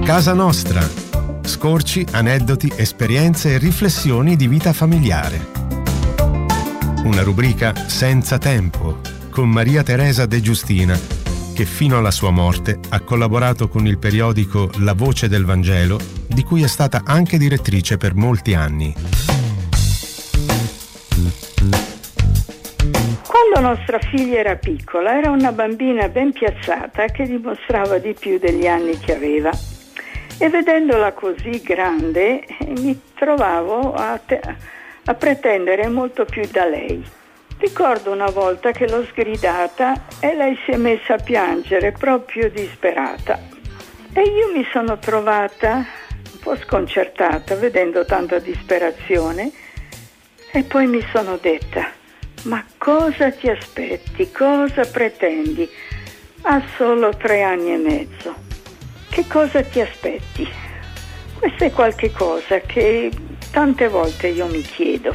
Casa Nostra. Scorci, aneddoti, esperienze e riflessioni di vita familiare. Una rubrica senza tempo con Maria Teresa De Giustina, che fino alla sua morte ha collaborato con il periodico La Voce del Vangelo, di cui è stata anche direttrice per molti anni. Quando nostra figlia era piccola, era una bambina ben piazzata che dimostrava di più degli anni che aveva. E vedendola così grande, mi trovavo a pretendere molto più da lei. Ricordo una volta che l'ho sgridata e lei si è messa a piangere proprio disperata. E io mi sono trovata un po' sconcertata vedendo tanta disperazione e poi mi sono detta: ma cosa ti aspetti? Cosa pretendi? Ha solo 3 anni e mezzo. Che cosa ti aspetti? Questa è qualche cosa che tante volte io mi chiedo.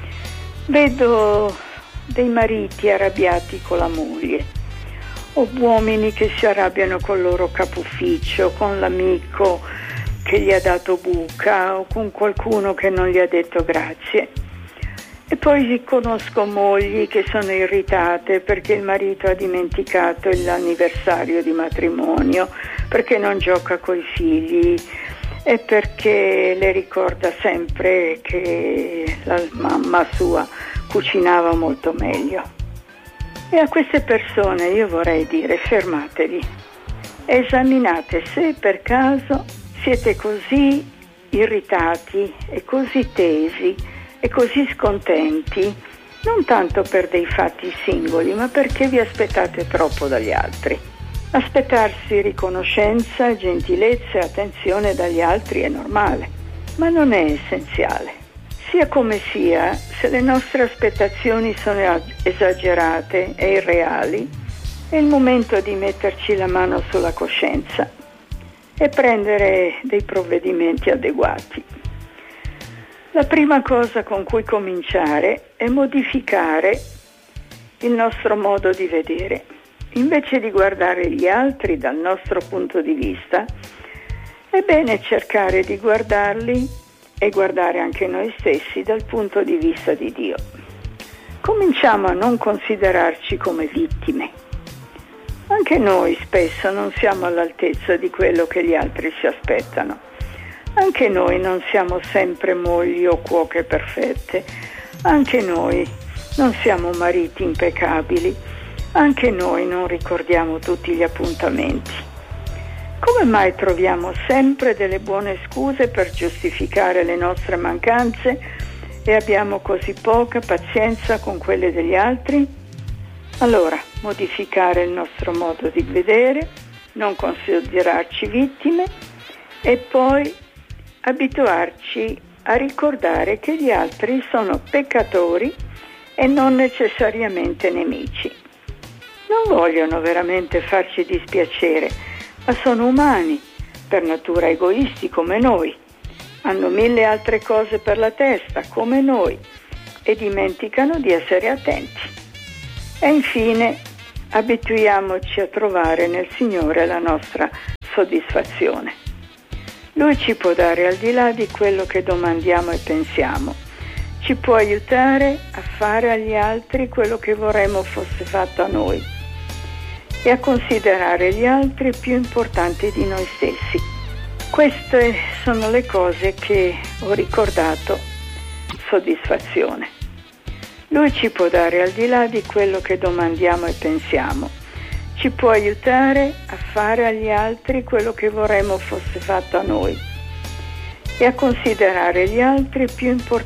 Vedo dei mariti arrabbiati con la moglie, o uomini che si arrabbiano col loro capo ufficio, con l'amico che gli ha dato buca o con qualcuno che non gli ha detto grazie. E poi conosco mogli che sono irritate perché il marito ha dimenticato l'anniversario di matrimonio, perché non gioca coi figli e perché le ricorda sempre che la mamma sua cucinava molto meglio. E a queste persone io vorrei dire: fermatevi, esaminate se per caso siete così irritati e così tesi e così scontenti, non tanto per dei fatti singoli, ma perché vi aspettate troppo dagli altri. Aspettarsi riconoscenza, gentilezza e attenzione dagli altri è normale, ma non è essenziale. Sia come sia, se le nostre aspettazioni sono esagerate e irreali, è il momento di metterci la mano sulla coscienza e prendere dei provvedimenti adeguati. La prima cosa con cui cominciare è modificare il nostro modo di vedere. Invece di guardare gli altri dal nostro punto di vista, è bene cercare di guardarli e guardare anche noi stessi dal punto di vista di Dio. Cominciamo a non considerarci come vittime. Anche noi spesso non siamo all'altezza di quello che gli altri si aspettano. Anche noi non siamo sempre mogli o cuoche perfette. Anche noi non siamo mariti impeccabili. Anche noi non ricordiamo tutti gli appuntamenti. Come mai troviamo sempre delle buone scuse per giustificare le nostre mancanze e abbiamo così poca pazienza con quelle degli altri? Allora, modificare il nostro modo di vedere, non considerarci vittime e poi abituarci a ricordare che gli altri sono peccatori e non necessariamente nemici. Non vogliono veramente farci dispiacere, ma sono umani, per natura egoisti come noi. Hanno 1000 altre cose per la testa, come noi, e dimenticano di essere attenti. E infine, abituiamoci a trovare nel Signore la nostra soddisfazione. Lui ci può dare al di là di quello che domandiamo e pensiamo. Ci può aiutare a fare agli altri quello che vorremmo fosse fatto a noi e a considerare gli altri più importanti di noi stessi. Queste sono le cose che ho ricordato soddisfazione. Lui ci può dare al di là di quello che domandiamo e pensiamo. Ci può aiutare a fare agli altri quello che vorremmo fosse fatto a noi e a considerare gli altri più importanti